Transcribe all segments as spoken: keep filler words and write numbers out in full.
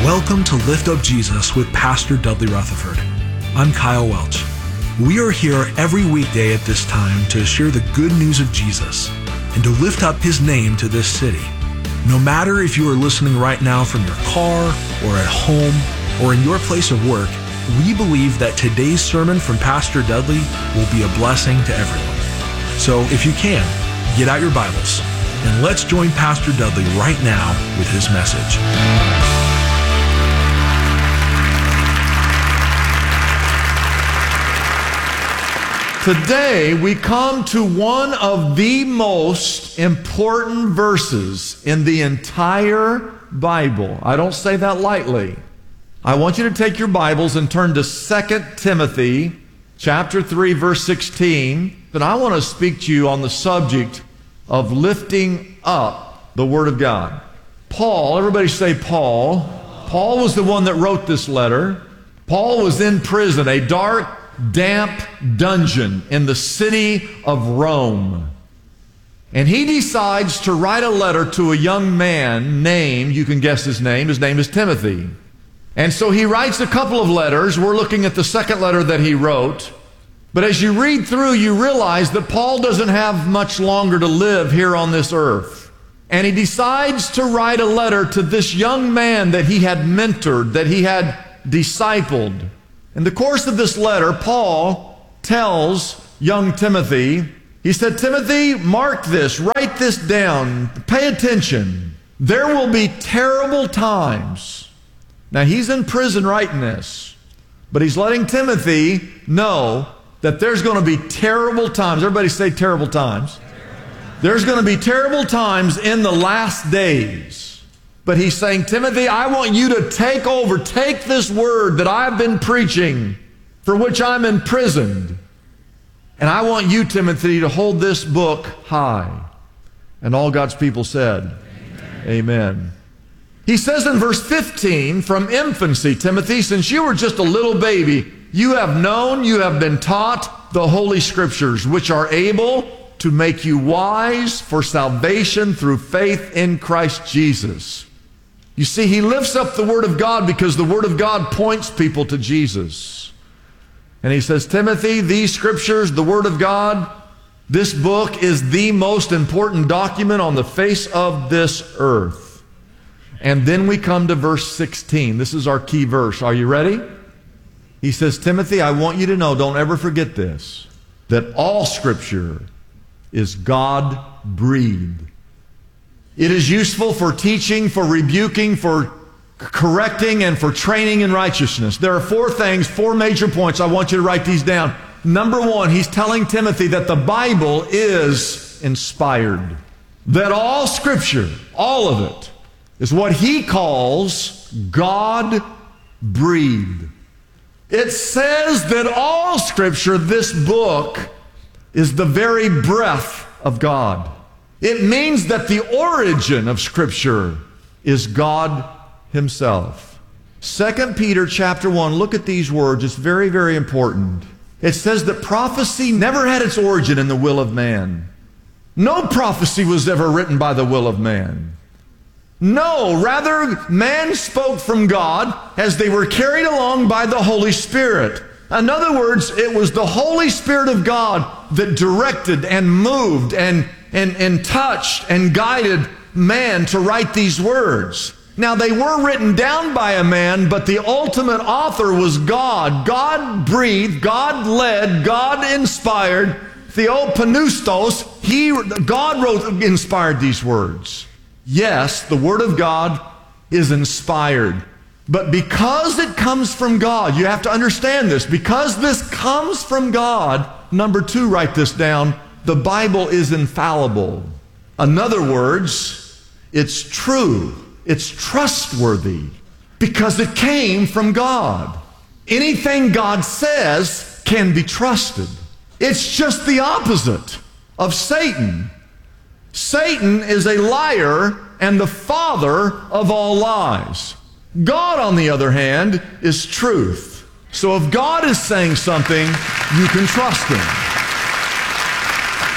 Welcome to Lift Up Jesus with Pastor Dudley Rutherford. I'm Kyle Welch. We are here every weekday at this time to share the good news of Jesus and to lift up His name to this city. No matter if you are listening right now from your car or at home or in your place of work, we believe that today's sermon from Pastor Dudley will be a blessing to everyone. So if you can, get out your Bibles and let's join Pastor Dudley right now with his message. Today, we come to one of the most important verses in the entire Bible. I don't say that lightly. I want you to take your Bibles and turn to Second Timothy chapter three, verse sixteen. And I want to speak to you on the subject of lifting up the Word of God. Paul, everybody say Paul. Paul was the one that wrote this letter. Paul was in prison, a dark, damp dungeon in the city of Rome. And he decides to write a letter to a young man named, you can guess his name, his name is Timothy. And so he writes a couple of letters. We're looking at the second letter that he wrote. But as you read through, you realize that Paul doesn't have much longer to live here on this earth. And he decides to write a letter to this young man that he had mentored, that he had discipled. In the course of this letter, Paul tells young Timothy, he said, Timothy, mark this, write this down, pay attention. There will be terrible times. Now, he's in prison writing this, but he's letting Timothy know that there's going to be terrible times. Everybody say terrible times. There's going to be terrible times in the last days. But he's saying, Timothy, I want you to take over, take this word that I've been preaching, for which I'm imprisoned. And I want you, Timothy, to hold this book high. And all God's people said, Amen. Amen. He says in verse fifteen, from infancy, Timothy, since you were just a little baby, you have known, you have been taught the Holy Scriptures, which are able to make you wise for salvation through faith in Christ Jesus. You see, he lifts up the Word of God because the Word of God points people to Jesus. And he says, Timothy, these Scriptures, the Word of God, this book is the most important document on the face of this earth. And then we come to verse sixteen. This is our key verse. Are you ready? He says, Timothy, I want you to know, don't ever forget this, that all Scripture is God-breathed. It is useful for teaching, for rebuking, for correcting, and for training in righteousness. There are four things, four major points. I want you to write these down. Number one, he's telling Timothy that the Bible is inspired. That all Scripture, all of it, is what he calls God-breathed. It says that all Scripture, this book, is the very breath of God. It means that the origin of Scripture is God Himself. Second Peter chapter one, look at these words. It's very, very important. It says that prophecy never had its origin in the will of man. No prophecy was ever written by the will of man. No, rather, man spoke from God as they were carried along by the Holy Spirit. In other words, it was the Holy Spirit of God that directed and moved and, and, and touched and guided man to write these words. Now, they were written down by a man, but the ultimate author was God. God breathed, God led, God inspired. Theopneustos, he, God wrote, inspired these words. Yes, the Word of God is inspired. But because it comes from God, you have to understand this. Because this comes from God, number two, write this down, the Bible is infallible. In other words, it's true. It's trustworthy because it came from God. Anything God says can be trusted. It's just the opposite of Satan. Satan is a liar and the father of all lies. God, on the other hand, is truth. So if God is saying something, you can trust Him.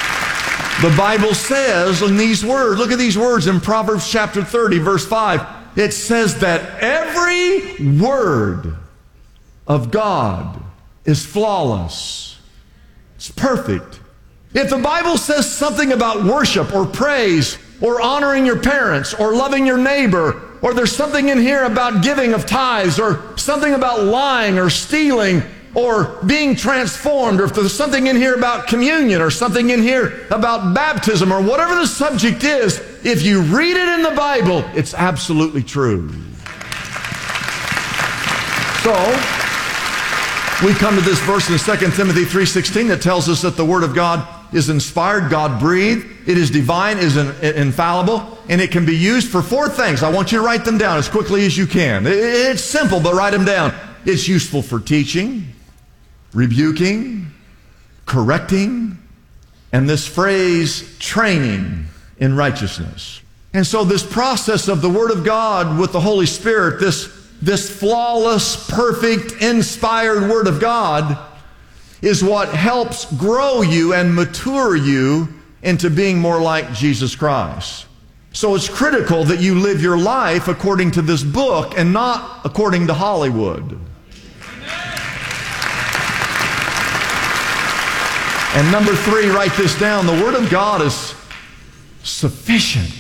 The Bible says in these words, look at these words in Proverbs chapter thirty, verse five, it says that every word of God is flawless. It's perfect. If the Bible says something about worship or praise or honoring your parents or loving your neighbor, or there's something in here about giving of tithes or something about lying or stealing or being transformed, or if there's something in here about communion or something in here about baptism or whatever the subject is, if you read it in the Bible, it's absolutely true. So, we come to this verse in Second Timothy three sixteen that tells us that the Word of God is inspired, God-breathed, it is divine, is infallible, and it can be used for four things. I want you to write them down as quickly as you can. It's simple, but write them down. It's useful for teaching, rebuking, correcting, and this phrase, training in righteousness. And so this process of the Word of God with the Holy Spirit, this, this flawless, perfect, inspired Word of God, is what helps grow you and mature you into being more like Jesus Christ. So it's critical that you live your life according to this book and not according to Hollywood. And number three, write this down. The Word of God is sufficient.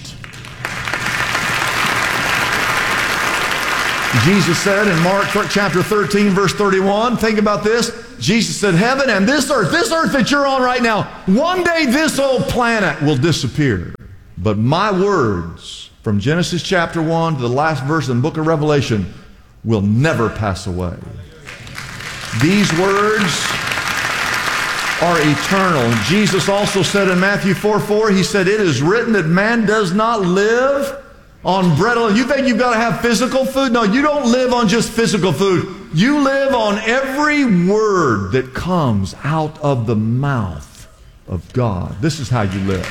Jesus said in Mark chapter thirteen, verse thirty-one, think about this. Jesus said, heaven and this earth, this earth that you're on right now, one day this old planet will disappear. But my words from Genesis chapter one to the last verse in the book of Revelation will never pass away. These words are eternal. Jesus also said in Matthew four four, he said, it is written that man does not live on bread alone. You think you've got to have physical food? No, you don't live on just physical food. You live on every word that comes out of the mouth of God. This is how you live.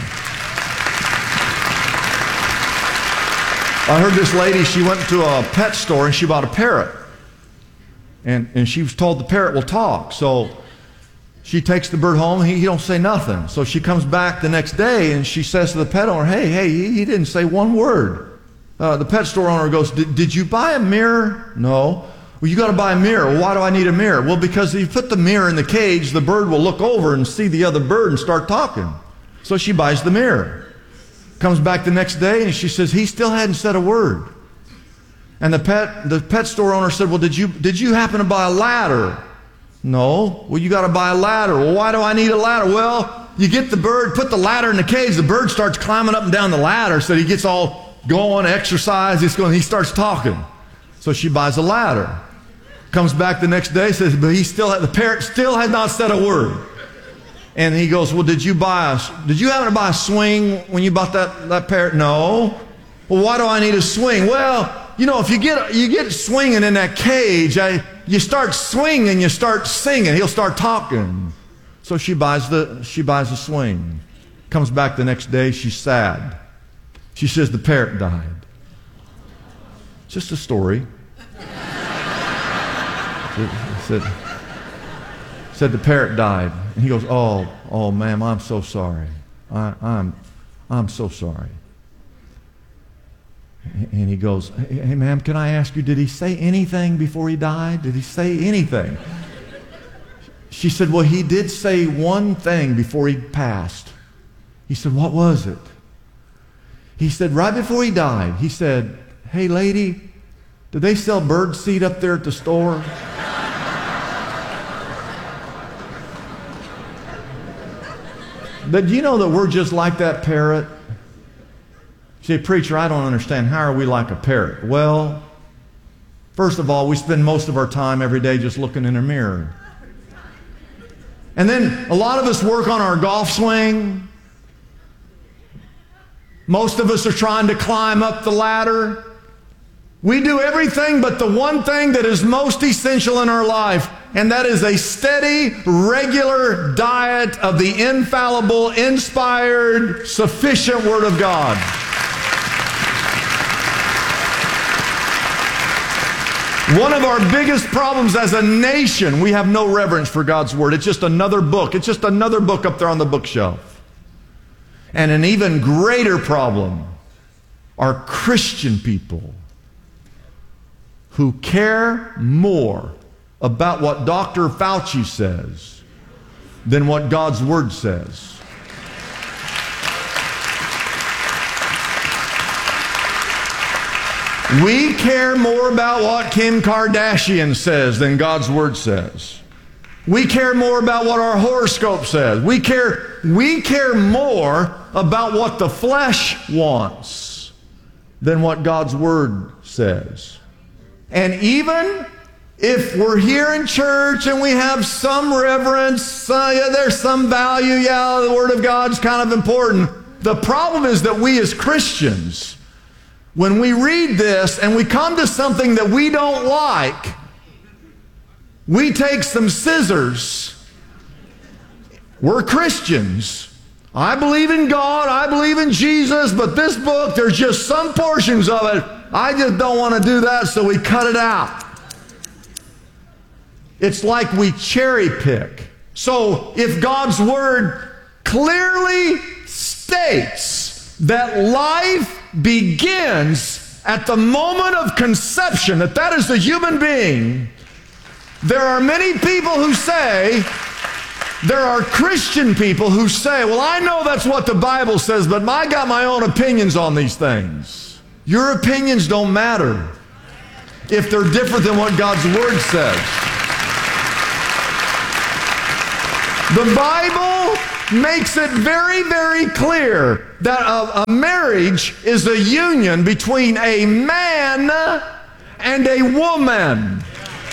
I heard this lady, she went to a pet store and she bought a parrot. And, and she was told the parrot will talk. So she takes the bird home, he, he don't say nothing. So she comes back the next day and she says to the pet owner, hey, hey, he, he didn't say one word. Uh, the pet store owner goes, did you buy a mirror? No. Well, you got to buy a mirror. Well, why do I need a mirror? Well, because if you put the mirror in the cage, the bird will look over and see the other bird and start talking. So she buys the mirror. Comes back the next day and she says, he still hadn't said a word. And the pet, the pet store owner said, well, did you, did you happen to buy a ladder? No. Well, you got to buy a ladder. Well, why do I need a ladder? Well, you get the bird, put the ladder in the cage, the bird starts climbing up and down the ladder, so he gets all going, exercise, he's going, he starts talking. So she buys a ladder. Comes back the next day, says, but he still had, the parrot still had not said a word. And he goes, well, did you buy a, did you happen to buy a swing when you bought that, that parrot? No. Well, why do I need a swing? Well, you know, if you get, you get swinging in that cage, I, you start swinging, you start singing, he'll start talking. So she buys the, she buys a swing. Comes back the next day, she's sad. She says the parrot died. Just a story. said, said the parrot died. And he goes, oh, oh, ma'am, I'm so sorry. I, I'm, I'm so sorry. And he goes, hey, ma'am, can I ask you, did he say anything before he died? Did he say anything? She said, well, he did say one thing before he passed. He said, what was it? He said, right before he died, he said, hey, lady, do they sell bird seed up there at the store? But do you know that we're just like that parrot? You say, preacher, I don't understand. How are we like a parrot? Well, first of all, we spend most of our time every day just looking in a mirror. And then a lot of us work on our golf swing. Most of us are trying to climb up the ladder. We do everything but the one thing that is most essential in our life, and that is a steady, regular diet of the infallible, inspired, sufficient Word of God. One of our biggest problems as a nation, we have no reverence for God's Word. It's just another book. It's just another book up there on the bookshelf. And an even greater problem are Christian people who care more about what Doctor Fauci says than what God's Word says. We care more about what Kim Kardashian says than God's Word says. We care more about what our horoscope says. We care, we care more about what the flesh wants than what God's Word says. And even if we're here in church and we have some reverence, uh, yeah, there's some value, yeah, the Word of God's kind of important. The problem is that we as Christians, when we read this and we come to something that we don't like, we take some scissors. We're Christians. I believe in God, I believe in Jesus, but this book, there's just some portions of it, I just don't want to do that, so we cut it out. It's like we cherry pick. So if God's Word clearly states that life begins at the moment of conception, that that is the human being, there are many people who say, there are Christian people who say, well, I know that's what the Bible says, but I got my own opinions on these things. Your opinions don't matter if they're different than what God's Word says. The Bible makes it very, very clear that a, a marriage is a union between a man and a woman.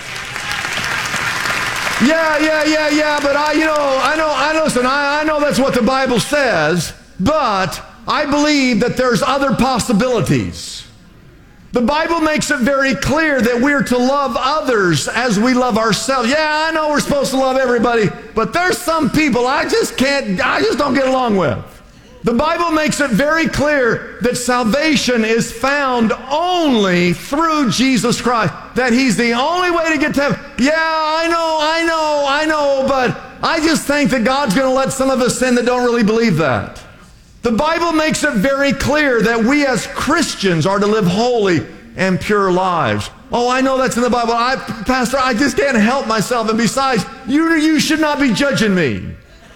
Yeah, yeah, yeah, yeah, but I, you know, I know, I listen, I, I know that's what the Bible says, but I believe that there's other possibilities. The Bible makes it very clear that we're to love others as we love ourselves. Yeah, I know we're supposed to love everybody, but there's some people I just can't, I just don't get along with. The Bible makes it very clear that salvation is found only through Jesus Christ, that He's the only way to get to heaven. Yeah, I know, I know, I know, but I just think that God's going to let some of us sin that don't really believe that. The Bible makes it very clear that we as Christians are to live holy and pure lives. Oh, I know that's in the Bible. I, Pastor, I just can't help myself. And besides, you, you should not be judging me.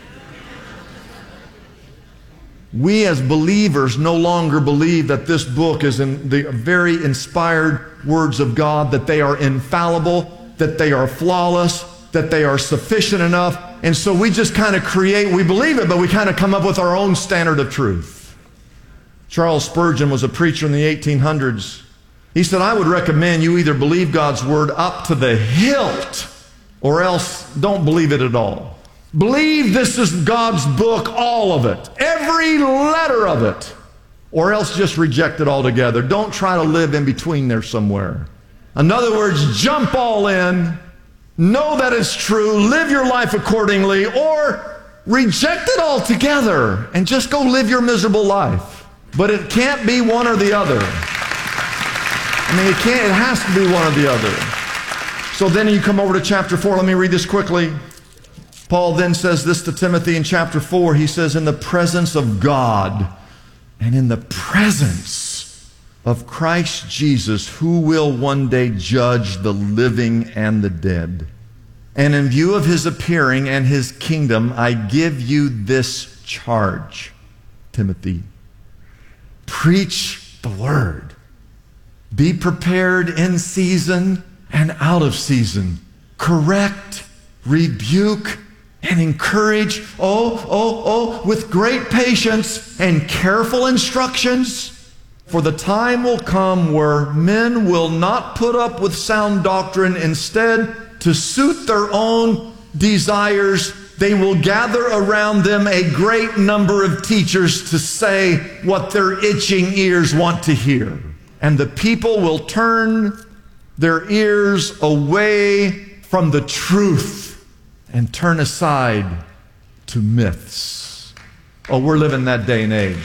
We as believers no longer believe that this book is in the very inspired words of God, that they are infallible, that they are flawless, that they are sufficient enough. And so we just kind of create, we believe it, but we kind of come up with our own standard of truth. Charles Spurgeon was a preacher in the eighteen hundreds. He said, I would recommend you either believe God's Word up to the hilt or else don't believe it at all. Believe this is God's book, all of it, every letter of it, or else just reject it altogether. Don't try to live in between there somewhere. In other words, jump all in, know that it's true, live your life accordingly, or reject it altogether and just go live your miserable life. But it can't be one or the other. I mean, it can't, it has to be one or the other. So then you come over to chapter four. Let me read this quickly. Paul then says this to Timothy in chapter four. He says, in the presence of God and in the presence of Christ Jesus, who will one day judge the living and the dead. And in view of His appearing and His kingdom, I give you this charge, Timothy. Preach the word. Be prepared in season and out of season. Correct, rebuke, and encourage, oh, oh, oh, with great patience and careful instructions. For the time will come where men will not put up with sound doctrine. Instead, to suit their own desires, they will gather around them a great number of teachers to say what their itching ears want to hear. And the people will turn their ears away from the truth and turn aside to myths. Oh, we're living that day and age.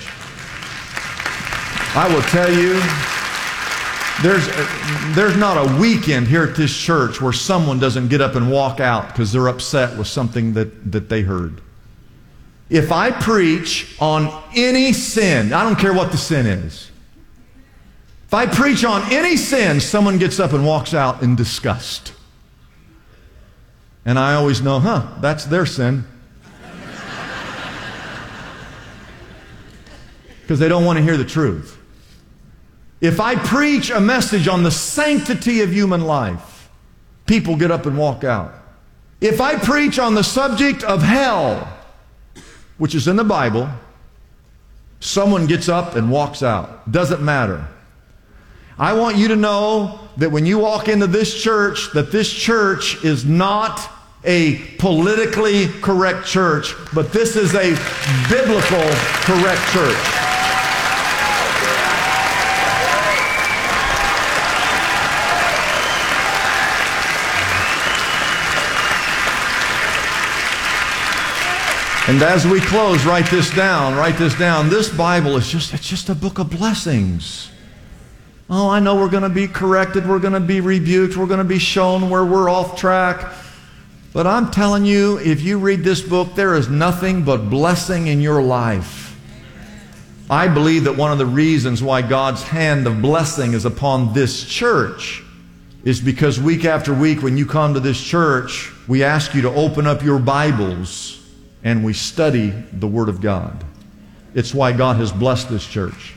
I will tell you, there's, there's not a weekend here at this church where someone doesn't get up and walk out because they're upset with something that, that they heard. If I preach on any sin, I don't care what the sin is, If I preach on any sin, someone gets up and walks out in disgust. And I always know, huh, that's their sin. Because they don't want to hear the truth. If I preach a message on the sanctity of human life, people get up and walk out. If I preach on the subject of hell, which is in the Bible, someone gets up and walks out. Doesn't matter. I want you to know that when you walk into this church, that this church is not a politically correct church, but this is a biblical correct church. And as we close, write this down, write this down. This Bible is just, it's just a book of blessings. Oh, I know we're going to be corrected, we're going to be rebuked, we're going to be shown where we're off track. But I'm telling you, if you read this book, there is nothing but blessing in your life. I believe that one of the reasons why God's hand of blessing is upon this church is because week after week when you come to this church, we ask you to open up your Bibles and we study the Word of God. It's why God has blessed this church.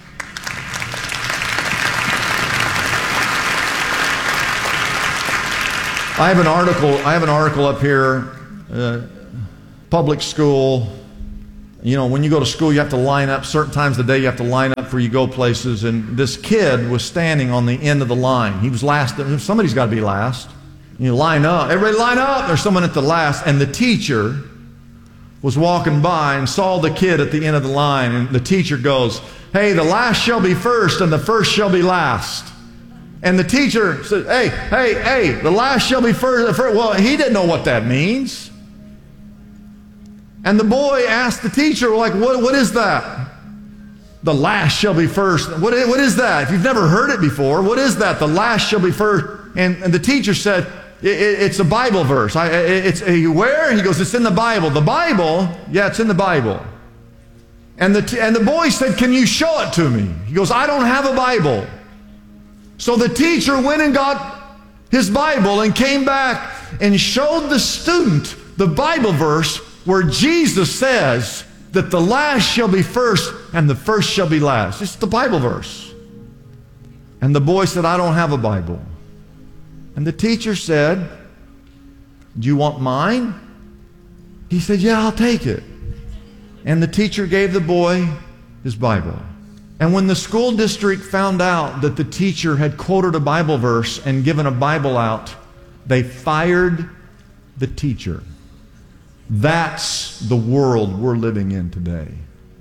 I have an article, I have an article up here, uh, public school. You know, when you go to school, you have to line up. Certain times of the day, you have to line up before you go places. And this kid was standing on the end of the line. He was last. Somebody's got to be last. You line up. Everybody line up. There's someone at the last. And the teacher was walking by and saw the kid at the end of the line. And the teacher goes, "Hey, the last shall be first and the first shall be last." And the teacher said, hey, hey, hey, the last shall be first. The first. Well, he didn't know what that means. And the boy asked the teacher, like, what, what is that? The last shall be first. What is, what is that? If you've never heard it before, what is that? The last shall be first. And, and the teacher said, it, it, it's a Bible verse. I, it, it's a, where? He goes, it's in the Bible. The Bible? Yeah, it's in the Bible. And the, and the boy said, can you show it to me? He goes, I don't have a Bible. So the teacher went and got his Bible and came back and showed the student the Bible verse where Jesus says that the last shall be first and the first shall be last. It's the Bible verse. And the boy said, I don't have a Bible. And the teacher said, do you want mine? He said, yeah, I'll take it. And the teacher gave the boy his Bible. And when the school district found out that the teacher had quoted a Bible verse and given a Bible out, they fired the teacher. That's the world we're living in today.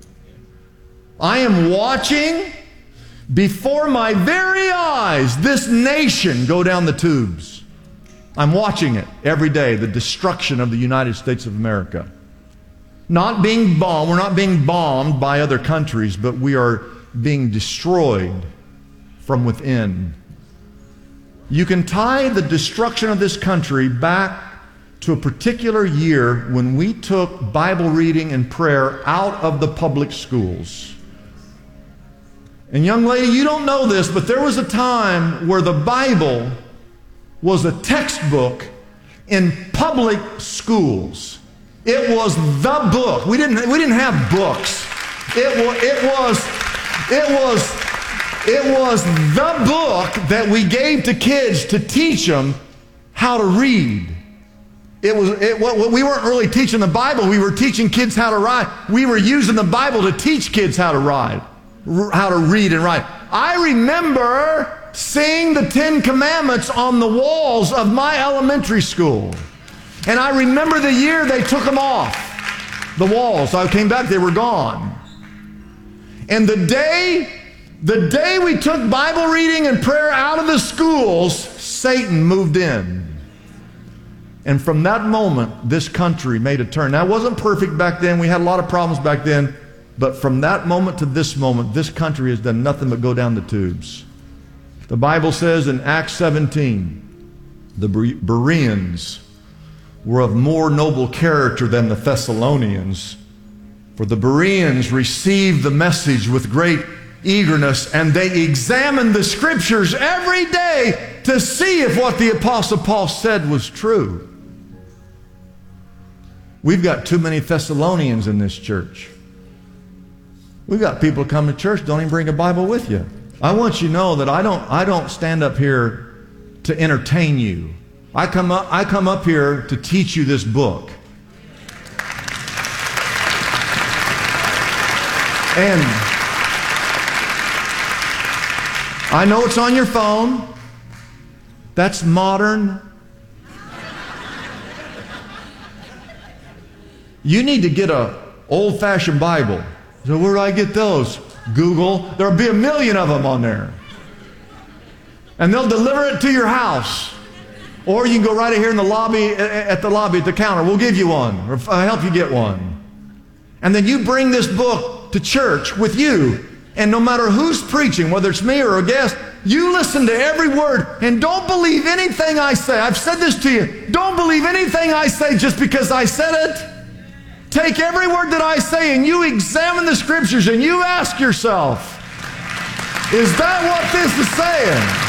I am watching before my very eyes this nation go down the tubes. I'm watching it every day, the destruction of the United States of America. Not being bombed, we're not being bombed by other countries, but we are being destroyed from within. You can tie the destruction of this country back to a particular year when we took Bible reading and prayer out of the public schools. And young lady, you don't know this, but there was a time where the Bible was a textbook in public schools. It was the book. We didn't, we didn't have books. It was, it was It was, it was the book that we gave to kids to teach them how to read. It was, it, we weren't really teaching the Bible. We were teaching kids how to write. We were using the Bible to teach kids how to write, how to read and write. I remember seeing the Ten Commandments on the walls of my elementary school. And I remember the year they took them off the walls. I came back, they were gone. And the day, the day we took Bible reading and prayer out of the schools, Satan moved in. And from that moment, this country made a turn. Now, it wasn't perfect back then. We had a lot of problems back then. But from that moment to this moment, this country has done nothing but go down the tubes. The Bible says in Acts seventeen, the Bereans were of more noble character than the Thessalonians. For the Bereans received the message with great eagerness, and they examined the Scriptures every day to see if what the Apostle Paul said was true. We've got too many Thessalonians in this church. We've got people come to church, don't even bring a Bible with you. I want you to know that I don't, I don't stand up here to entertain you. I come up, I come up here to teach you this book. And I know it's on your phone. That's modern. You need to get an old-fashioned Bible. So where do I get those? Google. There'll be a million of them on there. And they'll deliver it to your house. Or you can go right here in the lobby, at the lobby, at the counter. We'll give you one, or help you get one. And then you bring this book to church with you. And no matter who's preaching, whether it's me or a guest, you listen to every word and don't believe anything I say. I've said this to you. Don't believe anything I say just because I said it. Take every word that I say and you examine the Scriptures and you ask yourself, is that what this is saying?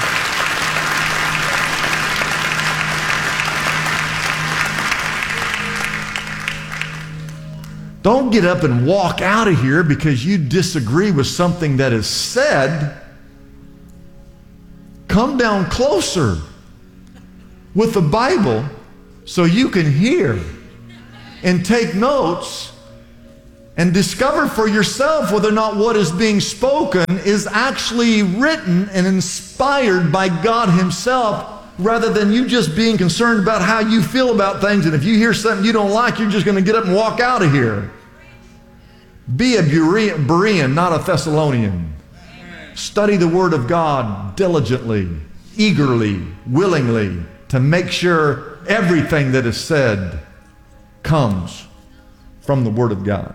Don't get up and walk out of here because you disagree with something that is said. Come down closer with the Bible so you can hear and take notes and discover for yourself whether or not what is being spoken is actually written and inspired by God Himself, rather than you just being concerned about how you feel about things, and if you hear something you don't like, you're just going to get up and walk out of here. Be a Berean, not a Thessalonian. Study the Word of God diligently, eagerly, willingly, to make sure everything that is said comes from the Word of God.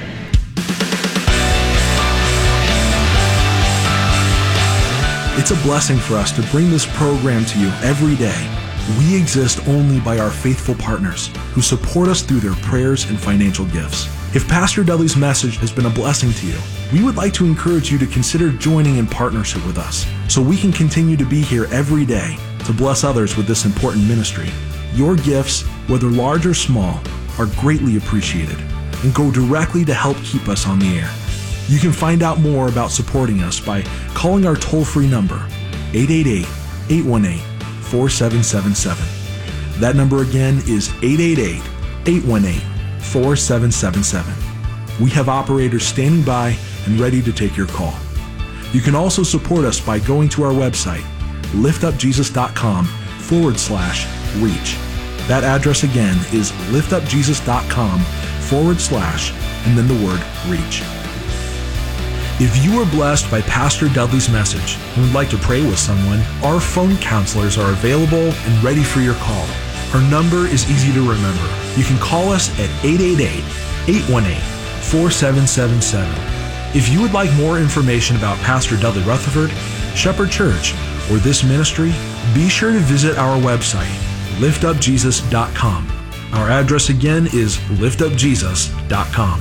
It's a blessing for us to bring this program to you every day. We exist only by our faithful partners who support us through their prayers and financial gifts. If Pastor Dudley's message has been a blessing to you, we would like to encourage you to consider joining in partnership with us so we can continue to be here every day to bless others with this important ministry. Your gifts, whether large or small, are greatly appreciated and go directly to help keep us on the air. You can find out more about supporting us by calling our toll-free number, eight eight eight, eight one eight, four seven seven seven. That number again is eight eight eight, eight one eight, four seven seven seven. We have operators standing by and ready to take your call. You can also support us by going to our website, liftupjesus.com forward slash reach. That address again is liftupjesus.com forward slash and then the word reach. If you are blessed by Pastor Dudley's message and would like to pray with someone, our phone counselors are available and ready for your call. Our number is easy to remember. You can call us at eight eight eight, eight one eight, four seven seven seven. If you would like more information about Pastor Dudley Rutherford, Shepherd Church, or this ministry, be sure to visit our website, lift up jesus dot com. Our address again is lift up jesus dot com.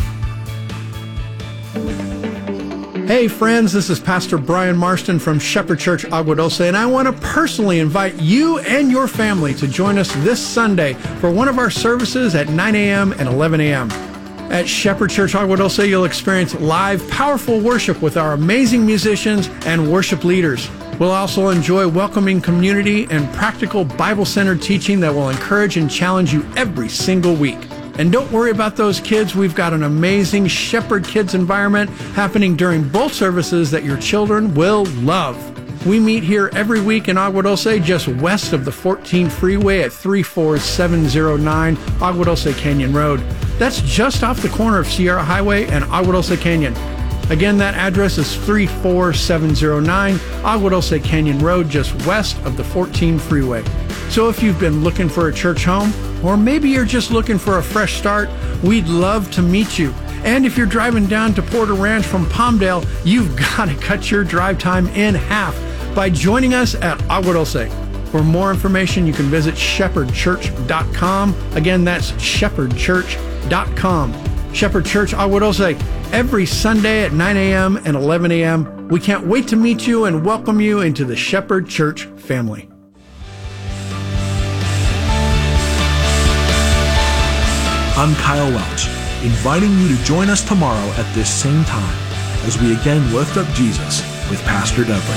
Hey friends, this is Pastor Brian Marston from Shepherd Church Agua Dulce, and I want to personally invite you and your family to join us this Sunday for one of our services at nine a.m. and eleven a.m. At Shepherd Church Agua Dulce, you'll experience live, powerful worship with our amazing musicians and worship leaders. We'll also enjoy welcoming community and practical Bible-centered teaching that will encourage and challenge you every single week. And don't worry about those kids. We've got an amazing Shepherd Kids environment happening during both services that your children will love. We meet here every week in Agua Dulce, just west of the fourteen freeway at three four seven zero nine Agua Dulce Canyon Road. That's just off the corner of Sierra Highway and Agua Dulce Canyon. Again, that address is three four seven zero nine Agua Dulce Canyon Road, just west of the fourteen freeway. So if you've been looking for a church home, or maybe you're just looking for a fresh start, we'd love to meet you. And if you're driving down to Porter Ranch from Palmdale, you've got to cut your drive time in half by joining us at Agua Dulce. For more information, you can visit shepherd church dot com. Again, that's shepherd church dot com. Shepherd Church Agua Dulce, every Sunday at nine a.m. and eleven a.m., We can't wait to meet you and welcome you into the Shepherd Church family. I'm Kyle Welch, inviting you to join us tomorrow at this same time as we again lift up Jesus with Pastor Dudley.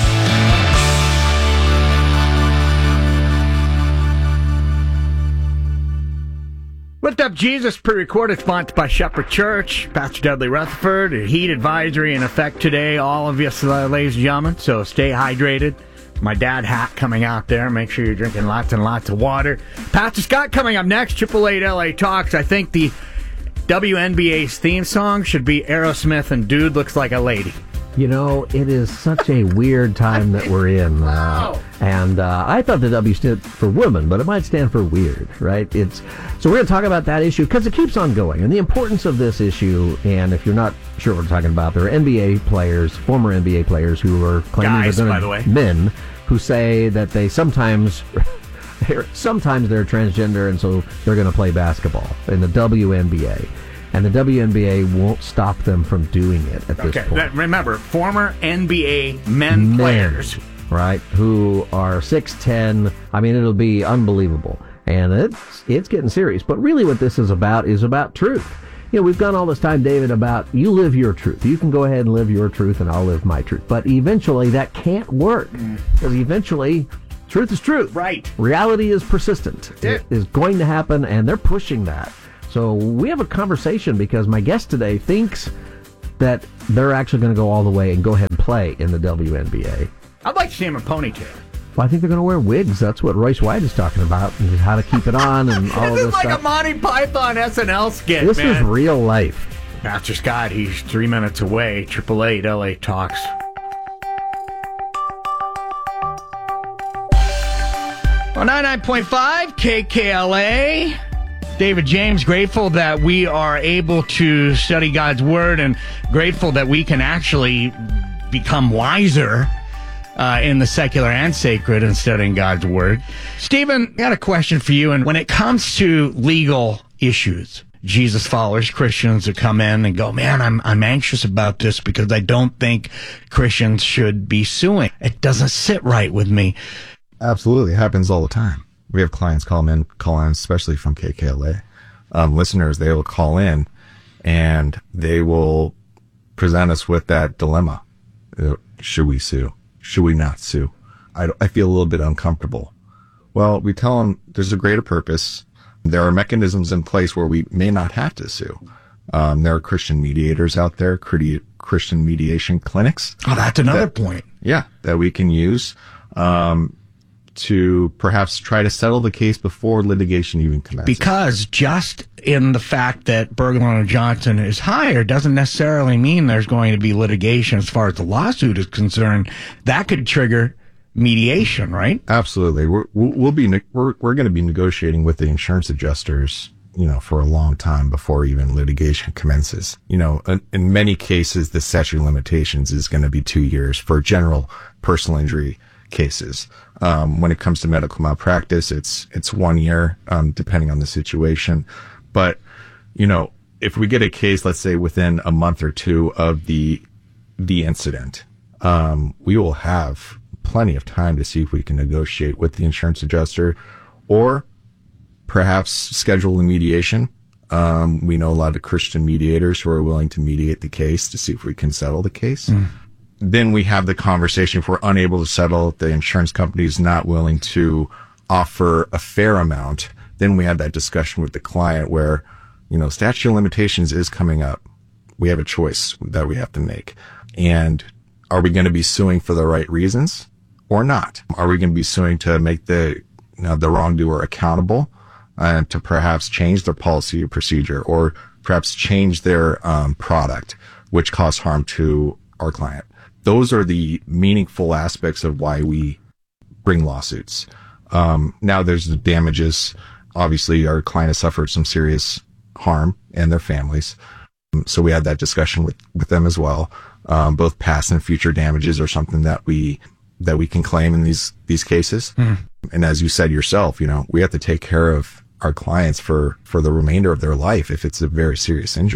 Lift Up Jesus, pre-recorded, sponsored by Shepherd Church. Pastor Dudley Rutherford. A heat advisory in effect today, all of you, uh, ladies and gentlemen, so stay hydrated. My dad hat coming out there. Make sure you're drinking lots and lots of water. Pastor Scott coming up next, Triple Eight L A Talks. I think the W N B A's theme song should be Aerosmith and Dude Looks Like a Lady. You know, it is such a weird time that we're in. Uh, and uh, I thought the W stood for woman, but it might stand for weird, right? It's So we're going to talk about that issue because it keeps on going. And the importance of this issue, and if you're not sure what we're talking about, there are N B A players, former N B A players who are claiming Guys, that they're by the way. men who say that they sometimes... sometimes they're transgender, and so they're going to play basketball in the W N B A. And the W N B A won't stop them from doing it at this Okay, point. that, remember, former N B A men, Men, players. right, who are six ten. I mean, it'll be unbelievable. And it's it's getting serious. But really what this is about is about truth. You know, we've gone all this time, David, about you live your truth. You can go ahead and live your truth, and I'll live my truth. But eventually that can't work. Because eventually... truth is truth. Right. Reality is persistent. Yeah. It is going to happen, and they're pushing that. So we have a conversation because my guest today thinks that they're actually going to go all the way and go ahead and play in the W N B A. I'd like to see him in a ponytail. Well, I think they're going to wear wigs. That's what Royce White is talking about, and how to keep it on and all of This this is like stuff. a Monty Python S N L skit, This man. is real life. Pastor Scott, he's three minutes away. Triple Eight L A Talks. Well, ninety-nine point five K K L A. David James, grateful that we are able to study God's Word and grateful that we can actually become wiser uh, in the secular and sacred in studying God's Word. Stephen, I got a question for you. And when it comes to legal issues, Jesus followers, Christians that come in and go, man, I'm I'm anxious about this because I don't think Christians should be suing. It doesn't sit right with me. Absolutely. It happens all the time. We have clients call in, call in, especially from K K L A. Um, listeners, they will call in and they will present us with that dilemma. Uh, should we sue? Should we not sue? I, I feel a little bit uncomfortable. Well, we tell them there's a greater purpose. There are mechanisms in place where we may not have to sue. Um, there are Christian mediators out there, Christian mediation clinics. Oh, that's another that, point. Yeah, that we can use. Um, to perhaps try to settle the case before litigation even commences. Because just in the fact that Berglund and Johnson is hired doesn't necessarily mean there's going to be litigation as far as the lawsuit is concerned. That could trigger mediation, right? Absolutely. We're, we'll be, we're, we're going to be negotiating with the insurance adjusters, you know, for a long time before even litigation commences. You know, in, in many cases, the statute of limitations is going to be two years for general personal injury cases. Um, when it comes to medical malpractice, it's, it's one year, um, depending on the situation. But, you know, if we get a case, let's say within a month or two of the, the incident, um, we will have plenty of time to see if we can negotiate with the insurance adjuster or perhaps schedule a mediation. Um, we know a lot of Christian mediators who are willing to mediate the case to see if we can settle the case. Mm. Then we have the conversation. If we're unable to settle, if the insurance company is not willing to offer a fair amount, then we have that discussion with the client where, you know, statute of limitations is coming up. We have a choice that we have to make. And are we going to be suing for the right reasons or not? Are we going to be suing to make the, you know, the wrongdoer accountable and to perhaps change their policy or procedure or perhaps change their um, product, which caused harm to our client? Those are the meaningful aspects of why we bring lawsuits. Um, now there's the damages. Obviously, our client has suffered some serious harm and their families. So we had that discussion with, with them as well. Um, both past and future damages are something that we, that we can claim in these, these cases. Mm. And as you said yourself, you know, we have to take care of our clients for, for the remainder of their life if it's a very serious injury.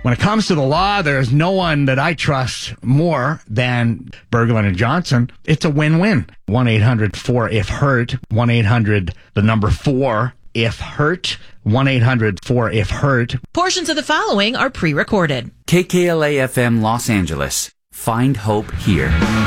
When it comes to the law, there's no one that I trust more than Berglund and Johnson. It's a win-win. one eight hundred four if hurt. one eight hundred, the number four, if hurt. one eight hundred four if hurt. Portions of the following are pre-recorded. K K L A F M Los Angeles. Find hope here.